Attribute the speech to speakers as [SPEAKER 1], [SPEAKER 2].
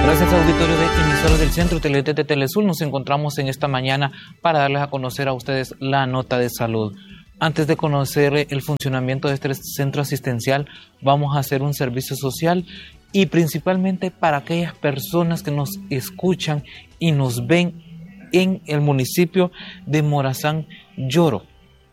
[SPEAKER 1] Gracias, auditorio de emisoras del Centro Tele de Telesul. Nos encontramos en esta mañana para darles a conocer a ustedes la nota de salud. Antes de conocer el funcionamiento de este centro asistencial, vamos a hacer un servicio social y principalmente para aquellas personas que nos escuchan y nos ven en el municipio de Morazán Lloro.